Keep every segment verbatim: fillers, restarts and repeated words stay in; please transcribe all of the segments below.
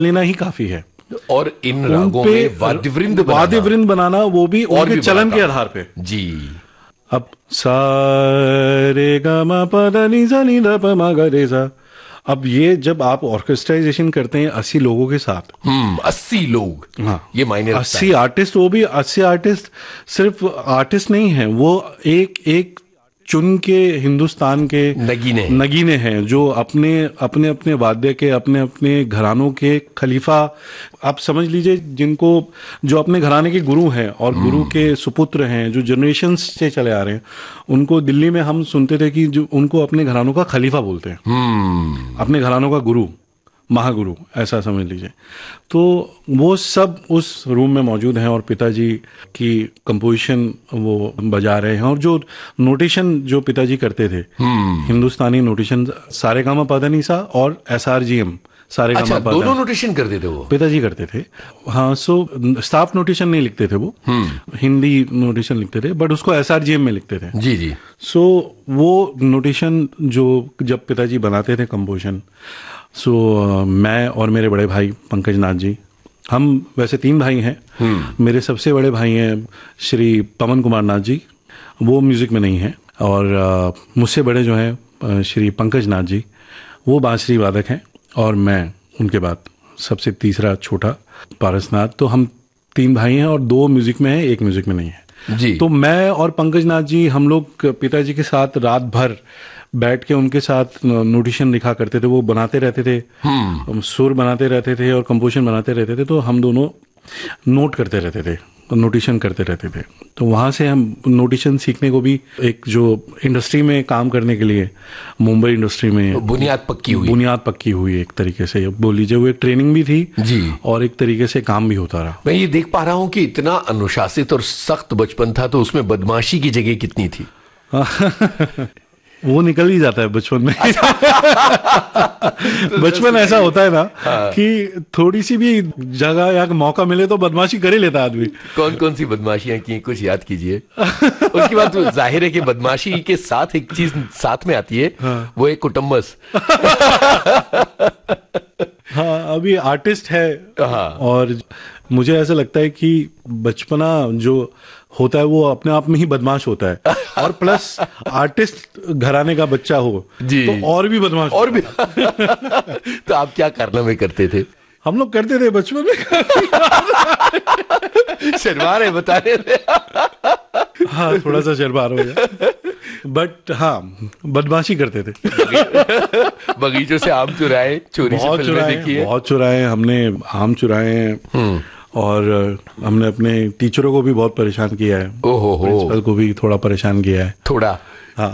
लेना ही काफी है। और इन रागों में वाद्यवृंद बनाना, वाद्यवृंद बनाना वो भी उनके चलन के आधार पे जी। अब सा रे गा मा पा धा नि सा नि धा पा मा गा रे सा, अब ये जब आप ऑर्केस्ट्राइजेशन करते हैं अस्सी लोगों के साथ, हम्म अस्सी लोग, हाँ ये मायने रखता है। अस्सी आर्टिस्ट, वो भी अस्सी आर्टिस्ट सिर्फ आर्टिस्ट नहीं है, वो एक एक चुन के हिंदुस्तान के नगीने नगीने हैं जो अपने अपने अपने वाद्य के अपने अपने घरानों के खलीफा, आप समझ लीजिए, जिनको जो अपने घराने के गुरु हैं और गुरु के सुपुत्र हैं, जो जनरेशन से चले आ रहे हैं, उनको दिल्ली में हम सुनते थे कि जो उनको अपने घरानों का खलीफा बोलते हैं, हम्म अपने घरानों का गुरु, महागुरु, ऐसा समझ लीजिए। तो वो सब उस रूम में मौजूद हैं और पिताजी की कंपोजिशन वो बजा रहे हैं। और जो नोटेशन जो पिताजी करते थे, हिंदुस्तानी नोटेशन, सारे गामा पा धा नि सा और एस आर जी एम, सारे अच्छा, गामा पा दोनों नोटेशन करते थे वो, पिताजी करते थे। हाँ, सो स्टाफ नोटेशन नहीं लिखते थे वो, हिंदी नोटेशन लिखते थे, बट उसको एस आर जी एम में लिखते थे। जी जी। सो वो नोटेशन जो जब पिताजी बनाते थे कंपोजिशन, सो so, uh, मैं और मेरे बड़े भाई पंकज नाथ जी, हम वैसे तीन भाई हैं। मेरे सबसे बड़े भाई हैं श्री पवन कुमार नाथ जी, वो म्यूज़िक में नहीं हैं, और uh, मुझसे बड़े जो हैं uh, श्री पंकज नाथ जी, वो बांसुरी वादक हैं, और मैं उनके बाद सबसे तीसरा छोटा पारसनाथ। तो हम तीन भाई हैं और दो म्यूज़िक में हैं, एक म्यूज़िक में नहीं है जी। तो मैं और पंकज नाथ जी, हम लोग पिताजी के साथ रात भर बैठ के उनके साथ नोटेशन लिखा करते थे, वो बनाते रहते थे, सुर बनाते रहते थे और कंपोजिशन बनाते रहते थे। तो हम दोनों नोट करते रहते थे, नोटेशन करते रहते थे। तो वहाँ से हम नोटेशन सीखने को भी, एक जो इंडस्ट्री में काम करने के लिए, मुंबई इंडस्ट्री में बुनियाद पक्की हुई, बुनियाद पक्की हुई एक तरीके से बोल लीजिए। वो एक ट्रेनिंग भी थी जी, और एक तरीके से काम भी होता रहा। मैं ये देख पा रहा हूँ कि इतना अनुशासित और सख्त बचपन था, तो उसमें बदमाशी की जगह कितनी थी? वो निकल ही जाता है बचपन में। बचपन ऐसा होता है ना कि थोड़ी सी भी जगह या मौका मिले तो बदमाशी कर ही लेता आदमी। कौन कौन सी बदमाशियां की, कुछ याद कीजिए। उसके बाद तो जाहिर है कि बदमाशी के साथ एक चीज साथ में आती है, हाँ। वो एक कुटुम्बस। हाँ, अभी आर्टिस्ट है, हाँ। और मुझे ऐसा लगता है कि बचपना जो होता है वो अपने आप में ही बदमाश होता है, और प्लस आर्टिस्ट घराने का बच्चा हो जी, तो और भी बदमाश और भी। तो आप क्या कारनामे करते थे? हम लोग करते थे बचपन में। शर्मा रहे बता रहे थे। हाँ, थोड़ा सा शर्मा हो गया, बट हाँ, बदमाशी करते थे। बगीचों से आम चुराए, चोरी से फिल्में देखी है, बहुत चुराए हमने, आम चुराए हैं, और हमने अपने टीचरों को भी बहुत परेशान किया है। ओहो हो, प्रिंसिपल को भी थोड़ा परेशान किया है। थोड़ा? हाँ।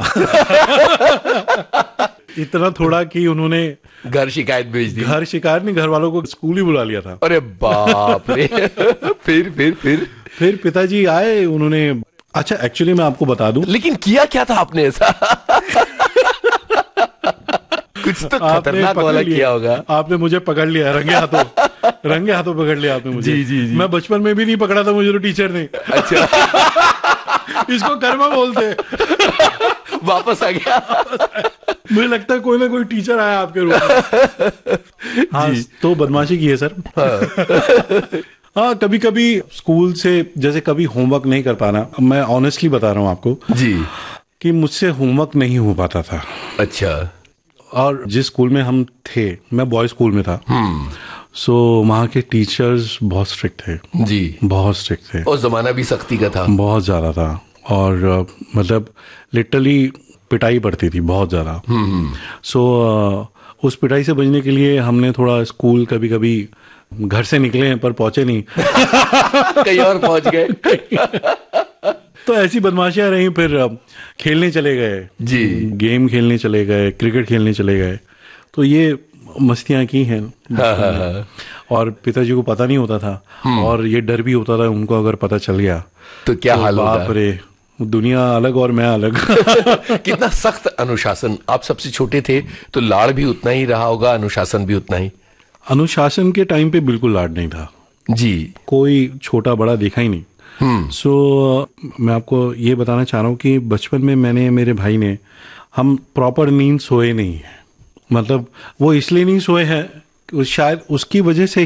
इतना थोड़ा कि उन्होंने घर शिकायत भेज दी। घर शिकायत नहीं, घर वालों को स्कूल ही बुला लिया था। अरे बाप रे। फिर फिर फिर फिर पिताजी आए, उन्होंने, अच्छा एक्चुअली मैं आपको बता दूं, लेकिन किया क्या था आपने ऐसा? कुछ तो खतरनाक वाला किया होगा। आपने मुझे पकड़ लिया रंगे हाथों, रंगे हाथों पकड़ लिया आपने मुझे। जी जी जी। मैं बचपन में भी नहीं पकड़ा था मुझे तो टीचर ने। अच्छा। इसको कर्मा बोलते। वापस आ गया। मुझे लगता है कोई ना कोई टीचर आया आपके रूम में। हाँ, तो बदमाशी की है सर। हाँ, कभी कभी स्कूल से, जैसे कभी होमवर्क नहीं कर पाना, मैं ऑनेस्टली बता रहा हूँ आपको जी, कि मुझसे होमवर्क नहीं हो पाता था। अच्छा। और जिस स्कूल में हम थे, मैं बॉय स्कूल में था, सो वहाँ के टीचर्स बहुत स्ट्रिक्ट थे जी, बहुत स्ट्रिक्ट थे, और जमाना भी सख्ती का था, बहुत ज्यादा था, और uh, मतलब लिटरली पिटाई पड़ती थी बहुत ज्यादा। सो uh, उस पिटाई से बचने के लिए हमने थोड़ा स्कूल कभी कभी घर से निकले हैं पर पहुंचे नहीं। कहीं और पहुंच गए। तो ऐसी बदमाशियां रही। फिर खेलने चले गए जी, गेम खेलने चले गए, क्रिकेट खेलने चले गए, तो ये मस्तियां की हैं। हाँ, हाँ, हाँ। और पिताजी को पता नहीं होता था, और ये डर भी होता था उनको अगर पता चल गया तो क्या तो हाल होगा। बाप रे, दुनिया अलग और मैं अलग। कितना सख्त अनुशासन। आप सबसे छोटे थे तो लाड़ भी उतना ही रहा होगा, अनुशासन भी उतना ही? अनुशासन के टाइम पे बिल्कुल लाड नहीं था जी, कोई छोटा बड़ा देखा ही नहीं। सो so, मैं आपको ये बताना चाह रहा हूँ कि बचपन में मैंने, मेरे भाई ने, हम प्रॉपर नींद सोए नहीं है। मतलब वो इसलिए नहीं सोए हैं शायद उसकी वजह से